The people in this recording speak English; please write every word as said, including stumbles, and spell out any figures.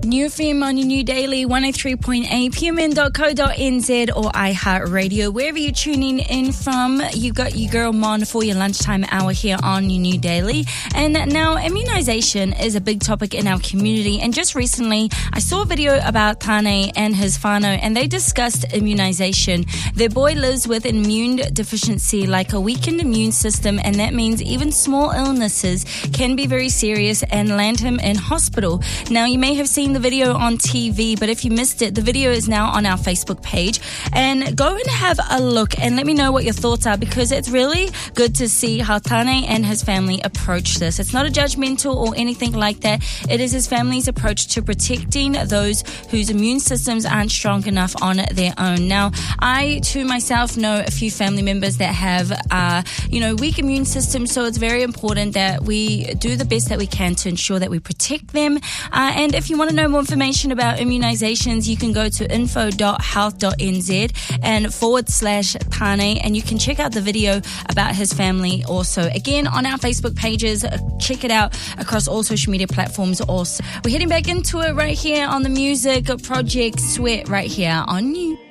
New F M on your new daily, one oh three point eight, p m n dot co dot n z or iHeartRadio. Wherever you're tuning in from, you got your girl Mon for your lunchtime hour here on your new daily. And now, immunization is a big topic in our community. And just recently, I saw a video about Tane and his whānau, and they discussed immunization. Their boy lives with immune deficiency, like a weakened immune system, and that means even small illnesses can be very serious and land him in hospital. Now, you may have seen the video on T V, but if you missed it, the video is now on our Facebook page. And go and have a look and let me know what your thoughts are, because it's really good to see how Tane and his family approach this. It's not a judgmental or anything like that. It is his family's approach to protecting those whose immune systems aren't strong enough on their own. Now, I, to myself, know a few family members that have, uh, you know, weak immune systems, so it's very important that we do the best that we can to ensure that we protect them. Uh, and if you want to know more information about immunizations, you can go to info dot health dot n z and forward slash Tane, and you can check out the video about his family also. Again, on our Facebook pages, check it out across all social media platforms also. We're heading back into it right here on the music project Sweat right here on You.